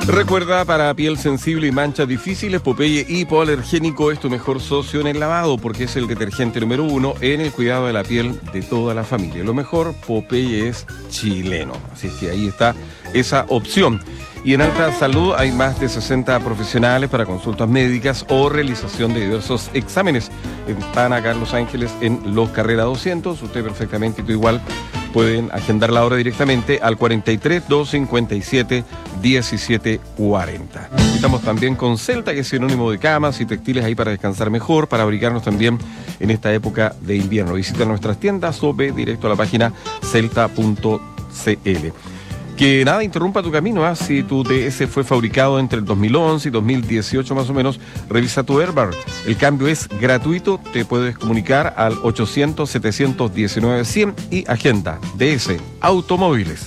Recuerda, para piel sensible y manchas difíciles, Popeye Hipoalergénico es tu mejor socio en el lavado, porque es el detergente número 1 en el cuidado de la piel de toda la familia. Lo mejor, Popeye es chileno. Así es que ahí está esa opción. Y en Alta Salud hay más de 60 profesionales para consultas médicas o realización de diversos exámenes. Están acá en Los Ángeles, en Los Carrera 200. Usted perfectamente, y tú igual, pueden agendar la hora directamente al 43-257-1740. Estamos también con Celta, que es sinónimo de camas y textiles ahí para descansar mejor, para abrigarnos también en esta época de invierno. Visita nuestras tiendas o ve directo a la página celta.cl. Que nada interrumpa tu camino, Si tu DS fue fabricado entre el 2011 y 2018 más o menos, revisa tu Airbar. El cambio es gratuito, te puedes comunicar al 800-719-100 y agenda DS Automóviles.